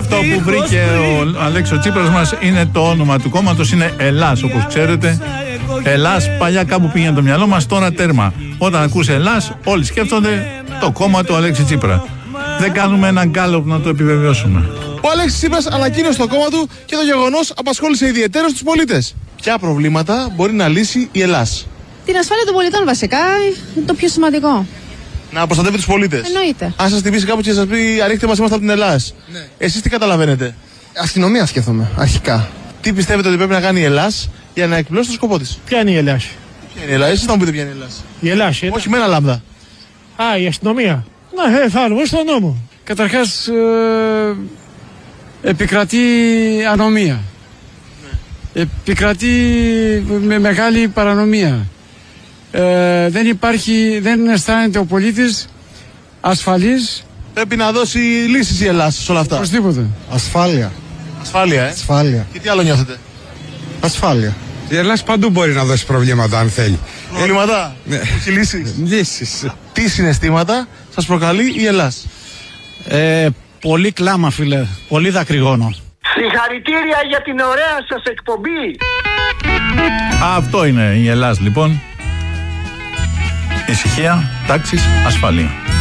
Αυτό που βρήκε ο Αλέξης Τσίπρας μας είναι το όνομα του κόμματος, είναι Ελλάς, όπως ξέρετε. Ελλάς, παλιά κάπου πήγαινε το μυαλό μας, τώρα τέρμα. Όταν ακούς Ελλάς, όλοι σκέφτονται το κόμμα του Αλέξη Τσίπρα. Δεν κάνουμε έναν γκάλωπ να το επιβεβαιώσουμε. Ο Αλέξης Τσίπρας ανακοίνωσε το κόμμα του και το γεγονός απασχόλησε ιδιαιτέρως τους πολίτες. Ποια προβλήματα μπορεί να λύσει η Ελλάς? Την ασφάλεια των πολιτών βασικά, είναι το πιο σημαντικό. Να προστατεύει τους πολίτες. Εννοείται. Αν σας τυπήσει κάπου και σας πει ανοίχτε μας, είμαστε από την Ελλάς. Ναι. Εσείς τι καταλαβαίνετε? Αστυνομία σκέφτομαι, αρχικά. Τι πιστεύετε ότι πρέπει να κάνει η Ελλάς για να εκπληρώσει το σκοπό της? Ποια είναι η Ελλάς? Ποια είναι η Ελλάς? Εσείς θα μου πείτε ποια είναι η Ελλάς. Η Ελλάς είναι. Όχι με ένα λάμδα. Α, η αστυνομία. Να, θα βάλουμε στον νόμο. Καταρχάς επικρατεί ανομία. Ναι. Επικρατεί με μεγάλη παρανομία. Δεν αισθάνεται ο πολίτης ασφαλής. Πρέπει να δώσει λύσεις η Ελλάς σε όλα αυτά. Οπωσδήποτε. Ασφάλεια. Ασφάλεια, Ασφάλεια. Και τι άλλο νιώθετε? Ασφάλεια. Η Ελλάς παντού μπορεί να δώσει προβλήματα αν θέλει. Προβλήματα? Ναι. Όχι λύσεις. Λύσεις. Τι συναισθήματα σας προκαλεί η Ελλάς? Πολύ κλάμα, φίλε. Πολύ δακρυγόνο. Συγχαρητήρια για την ωραία σας εκπομπή. Αυτό είναι η Ελλάς λοιπόν. Ησυχία, τάξης, ασφαλεία.